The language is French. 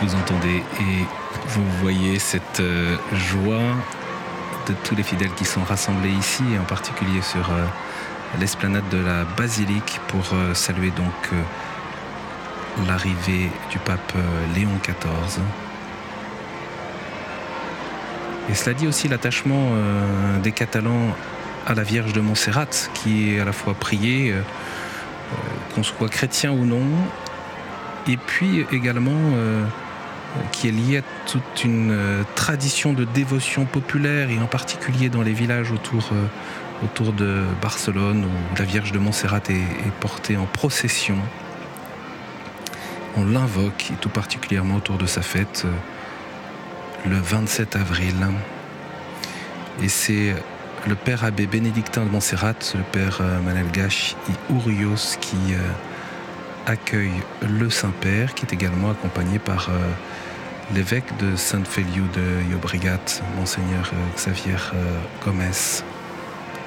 vous entendez et vous voyez cette joie de tous les fidèles qui sont rassemblés ici, et en particulier sur l'esplanade de la basilique pour saluer donc l'arrivée du pape Léon XIV. Et cela dit aussi l'attachement des Catalans à la Vierge de Montserrat, qui est à la fois priée, qu'on soit chrétien ou non, et puis également qui est liée à toute une tradition de dévotion populaire, et en particulier dans les villages autour de Barcelone, où la Vierge de Montserrat est portée en procession. On l'invoque, et tout particulièrement autour de sa fête, le 27 avril. Et c'est le père abbé bénédictin de Montserrat, le père Manel Gash y Urios, qui accueille le Saint-Père, qui est également accompagné par l'évêque de Sant Feliu de Llobregat, Monseigneur Xavier Gomez.